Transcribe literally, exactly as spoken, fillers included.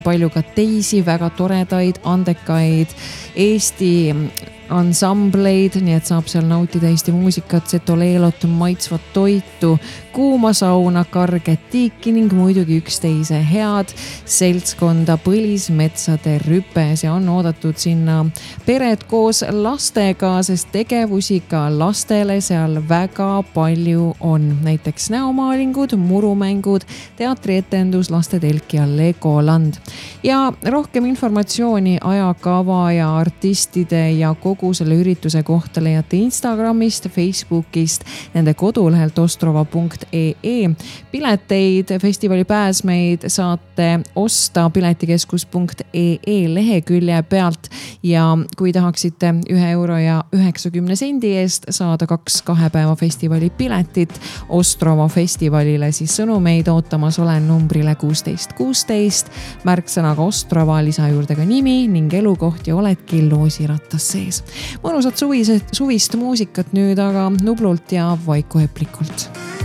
palju ka teisi väga toredaid, andekaid Eesti ansambleid, nii et saab seal nautida Eesti muusikat, setoleelot, maitsvat toitu, kuuma sauna, karget tiiki ning muidugi üksteise head seltskonda põlismetsade rüpes ja on oodatud sinna pered koos lastega, sest tegevusi ka lastele seal väga palju on. Näiteks näomaalingud, murumängud, teatrietendus, lastetelk ja Legoland. Ja rohkem informatsiooni ajakava ja artistide ja kogu selle ürituse kohta leiate Instagramist, Facebookist, nende kodulehelt ostrova punkt ee. Pileteid, festivali pääsmeid saate osta piletikeskus punkt ee lehekülje pealt ja kui tahaksite ühe euro ja üheksakümne sendi eest saada kaks kahe päeva festivali piletit Ostrova festivalile, siis sõnumeid ootamas olen numbrile kuusteist kuusteist, märksõnaga Ostrova, lisa juurde ka nimi ning elukoht ja oledki loosirattas sees. Mõnusat suvist, suvist muusikat nüüd aga Nublult ja Vaiko Heplikult.